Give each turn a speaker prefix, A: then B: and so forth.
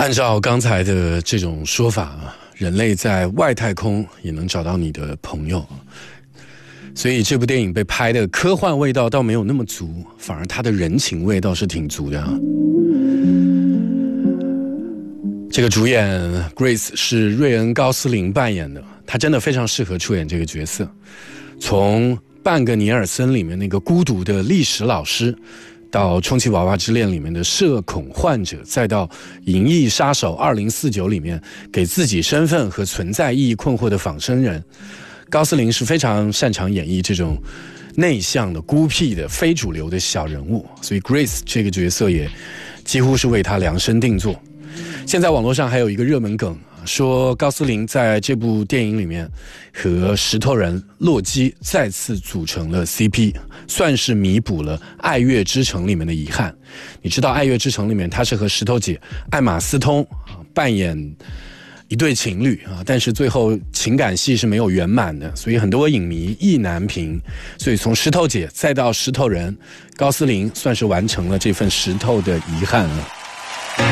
A: 按照刚才的这种说法，人类在外太空也能找到你的朋友，所以这部电影被拍的科幻味道倒没有那么足，反而它的人情味倒是挺足的啊。这个主演 Grace 是瑞恩·高斯林扮演的，他真的非常适合出演这个角色。从半个尼尔森里面那个孤独的历史老师，到充气娃娃之恋里面的社恐患者，再到银翼杀手2049里面给自己身份和存在意义困惑的仿生人，高斯林是非常擅长演绎这种内向的、孤僻的、非主流的小人物，所以 Grace 这个角色也几乎是为他量身定做。现在网络上还有一个热门梗，说高斯林在这部电影里面和石头人洛基再次组成了 CP， 算是弥补了《爱乐之城》里面的遗憾。你知道《爱乐之城》里面他是和石头姐艾玛斯通扮演一对情侣啊，但是最后情感戏是没有圆满的，所以很多影迷意难平。所以从石头姐再到石头人，高斯林算是完成了这份石头的遗憾了。